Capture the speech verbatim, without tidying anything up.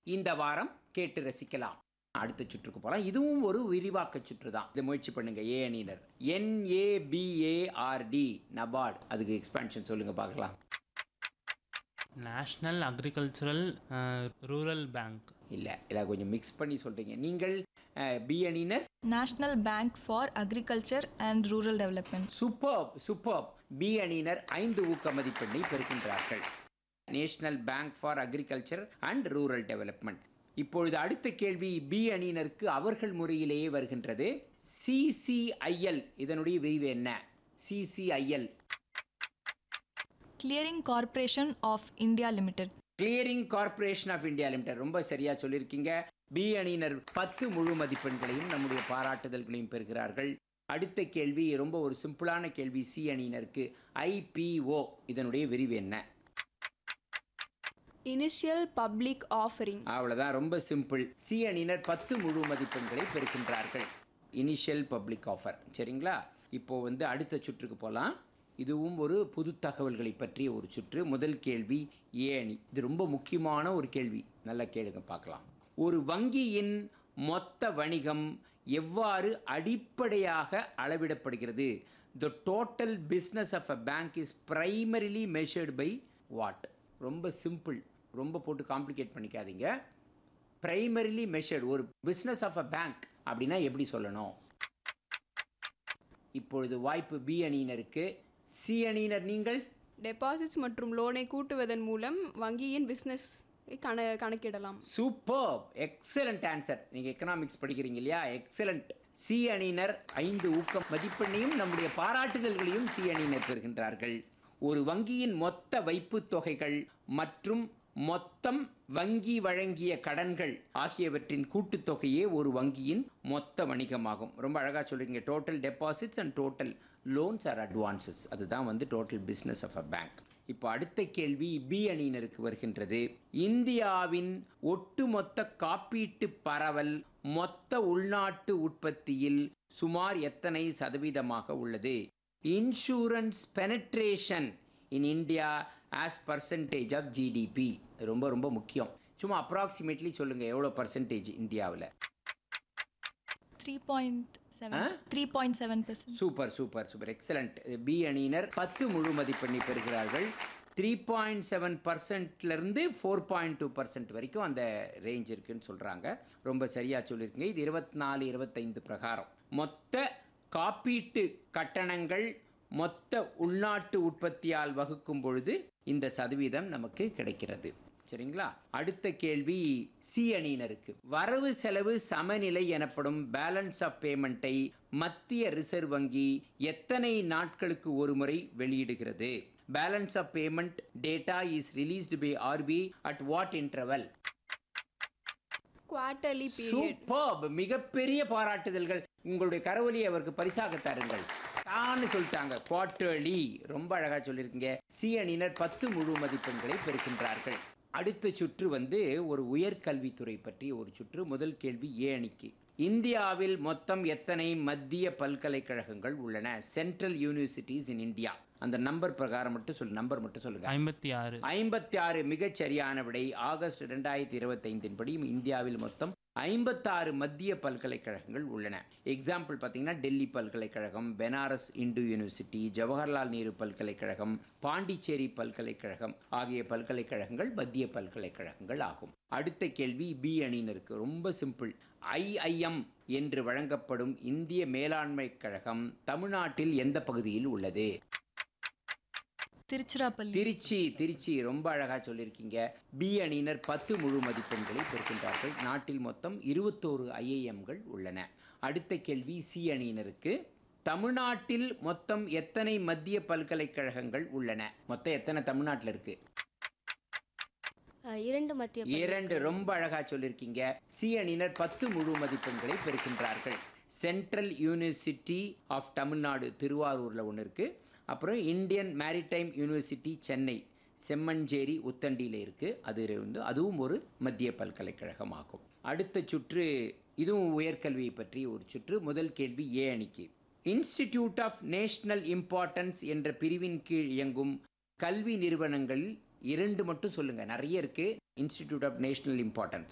இந்த வாரம் கேட்டு ரசிக்கலாம். அடுத்த சுற்றுக்கு போகலாம். இதுவும் ஒரு விரிவாக்க சுற்று தான். இதை முயற்சி பண்ணுங்க. ஏ அணியினர் என்ஏபிஏஆர்டி நபார்டு, அதுக்கு எக்ஸ்பான்ஷன் சொல்லுங்க பார்க்கலாம். National agricultural rural bank. இல்லை, இதை கொஞ்சம் மிக்ஸ் பண்ணி சொல்கிறீங்க. நீங்கள் பி அணியினர் national bank for agriculture and rural development. Super super. B அணியினர் ஐந்து ஊக்க மதிப்பெண்ணை பெறுகின்றார்கள். National bank for agriculture and rural development. இப்பொழுது அடுத்த கேள்வி பி அணியினருக்கு அவர்கள் முறையிலேயே வருகின்றது. சிசிஐஎல் இதனுடைய விரிவு என்ன? சிசிஐஎல் clearing corporation of India limited. Clearing corporation of India limited. ரொம்ப சரியா சொல்லியிருக்கீங்க. பி அணியினர் பத்து முழு மதிப்பெண்களையும் நம்முடைய பாராட்டுதல்களையும் பெறுகிறார்கள். அடுத்த கேள்வி ரொம்ப ஒரு சிம்பிளான கேள்வி. சி அணியினருக்கு ஐபிஓ இதனுடைய விரிவு என்ன? Initial public offering. அவ்வளோதான், ரொம்ப சிம்பிள். சி அணியினர் பத்து முழு மதிப்பெண்களை பெறுகின்றார்கள். Initial public offer. சரிங்களா? இப்போ வந்து அடுத்த சுற்றுக்கு போகலாம். இதுவும் ஒரு புது தகவல்களை பற்றிய ஒரு சுற்று. முதல் கேள்வி ஏ அணி. இது ரொம்ப முக்கியமான ஒரு கேள்வி. நல்லா கேளுங்க பார்க்கலாம். ஒரு வங்கியின் மொத்த வணிகம் எவ்வாறு அடிப்படையாக அளவிடப்படுகிறது? The total business of a bank is primarily measured by what? ரொம்ப சிம்பிள், ரொம்ப போட்டு காம்ப்ளிகேட் பண்ணிக்காதீங்க. பிரைமரிலி மெஷர்டு, ஒரு பிஸ்னஸ் ஆஃப் அ பேங்க் அப்படின்னா எப்படி சொல்லணும்? இப்பொழுது வாய்ப்பு பி அணியினருக்கு. சி அணியினர் நீங்கள் டெபாசிட்ஸ் மற்றும் லோனை கூட்டுவதன் மூலம் வங்கியின் பிஸ்னஸ் கண கணக்கிடலாம். Super, excellent answer. நீங்கள் எக்கனாமிக்ஸ் படிக்கிறீங்க இல்லையா? எக்ஸலண்ட். சி அணியினர் ஐந்து ஊக்கம் மதிப்பெண்ணையும் நம்முடைய பாராட்டுதல்களையும் சி அணியினர் பெறுகின்றார்கள். ஒரு வங்கியின் மொத்த வைப்பு தொகைகள் மற்றும் மொத்தம் வங்கி வழங்கிய கடன்கள் ஆகியவற்றின் கூட்டுத்தொகையே ஒரு வங்கியின் மொத்த வணிகமாகும். ரொம்ப அழகாக சொல்லுங்க. Total deposits and total loans R advances. அதுதான் வந்து total business of a bank. இப்போ அடுத்த கேள்வி பி அணியினருக்கு வருகின்றது. இந்தியாவின் ஒட்டுமொத்த காப்பீட்டு பரவல் மொத்த உள்நாட்டு உற்பத்தியில் சுமார் எத்தனை சதவீதமாக உள்ளது? Insurance penetration in India as percentage of GDP. ரொம்ப ரொம்ப முக்கியம். சும்மா அப்ராக்சிமேட்லி சொல்லுங்கள், எவ்வளோ பர்சன்டேஜ் இந்தியாவில்? Three point seven three point seven percent. Super super super, excellent. B அணியினர் பத்து முழு மதிப்பெண்ணை பெறுகிறார்கள். Three point seven பர்சன்ட்லேருந்து four point two percent வரைக்கும் அந்த ரேஞ்ச் இருக்குன்னு சொல்கிறாங்க. ரொம்ப சரியாக சொல்லியிருக்கீங்க. இது இருபத்தி நாலு இருபத்தைந்து பிரகாரம் மொத்த காப்பீட்டு கட்டணங்கள் மொத்த உள்நாட்டு உற்பத்தியால் வகுக்கும் பொழுது இந்த சதவீதம் நமக்கு கிடைக்கிறது. சரிங்களா? அடுத்த கேள்வி சி அணியினருக்கு. வரவு செலவு சமநிலை எனப்படும் பேலன்ஸ் ஆஃப் பேமெண்ட்டை மத்திய ரிசர்வ் வங்கி எத்தனை நாட்களுக்கு ஒரு முறை வெளியிடுகிறது? Balance of payment data is released by RBI at what interval? Quarterly period. Super, மிகப்பெரிய பாராட்டுதல்கள். உங்களுடைய கரவொலியை அவருக்கு பரிசாக தாருங்கள். தான்னு சொல்லிட்டாங்க, குவார்ட்டர்லி. ரொம்ப அழகாக சொல்லியிருக்கீங்க. சி அணியினர் பத்து முழு மதிப்பெண்களை பெறுகின்றார்கள். அடுத்த சுற்று வந்து ஒரு உயர்கல்வித்துறை பற்றிய ஒரு சுற்று. முதல் கேள்வி ஏ அணிக்கு. இந்தியாவில் மொத்தம் எத்தனை மத்திய பல்கலைக்கழகங்கள் உள்ளன? Central universities in India. அந்த நம்பர் பிரகாரம் மட்டும் சொல்லு, நம்பர் மட்டும் சொல்லுங்க. ஐம்பத்தி ஆறு. ஐம்பத்தி ஆறு மிகச் சரியான விடை. ஆகஸ்ட் ரெண்டாயிரத்தி இருபத்தைந்தின் படி இந்தியாவில் மொத்தம் ஐம்பத்தாறு மத்திய பல்கலைக்கழகங்கள் உள்ளன. எக்ஸாம்பிள் பார்த்தீங்கன்னா டெல்லி பல்கலைக்கழகம், பெனாரஸ் இந்து யூனிவர்சிட்டி, ஜவஹர்லால் நேரு பல்கலைக்கழகம், பாண்டிச்சேரி பல்கலைக்கழகம் ஆகிய பல்கலைக்கழகங்கள் மத்திய பல்கலைக்கழகங்கள் ஆகும். அடுத்த கேள்வி பி அணியினருக்கு. ரொம்ப சிம்பிள். ஐஐஎம் என்று வழங்கப்படும் இந்திய மேலாண்மை கழகம் தமிழ்நாட்டில் எந்த பகுதியில் உள்ளது? திருச்சிராப்பள்ளி. திருச்சி. திருச்சி, ரொம்ப அழகாக சொல்லியிருக்கீங்க. பி அணியினர் பத்து முழு மதிப்பெண்களை பெறுகின்றார்கள். நாட்டில் மொத்தம் இருபத்தோரு ஐஐஎம்கள் உள்ளன. அடுத்த கேள்வி சி அணியினருக்கு. தமிழ்நாட்டில் மொத்தம் எத்தனை மத்திய பல்கலைக்கழகங்கள் உள்ளன? மொத்தம் எத்தனை தமிழ்நாட்டில் இருக்கு? இரண்டு மத்திய. இரண்டு. ரொம்ப அழகாக சொல்லியிருக்கீங்க. சி அணியினர் பத்து முழு மதிப்பெண்களை பெறுகின்றார்கள். சென்ட்ரல் யூனிவர்சிட்டி ஆஃப் தமிழ்நாடு திருவாரூரில் ஒன்று இருக்குது. அப்புறம் Indian maritime university Chennai Semmancheri உத்தண்டியில் இருக்குது. அது வந்து அதுவும் ஒரு மத்திய பல்கலைக்கழகம் ஆகும். அடுத்த சுற்று இதுவும் உயர்கல்வியை பற்றி ஒரு சுற்று. முதல் கேள்வி ஏ அணிக்கு. இன்ஸ்டிடியூட் ஆஃப் நேஷனல் இம்பார்ட்டன்ஸ் என்ற பிரிவின் கீழ் இயங்கும் கல்வி நிறுவனங்களில் இரண்டு மட்டும் சொல்லுங்கள். நிறைய இருக்குது. Institute of national importance